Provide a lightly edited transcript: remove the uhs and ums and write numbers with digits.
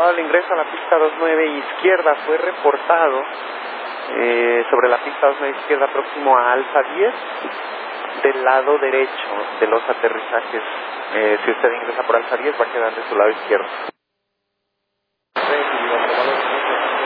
Al ingreso a la pista 29 izquierda fue reportado sobre la pista 29 izquierda próximo a Alfa 10 del lado derecho de los aterrizajes. Si usted ingresa por Alfa 10 va a quedar de su lado izquierdo.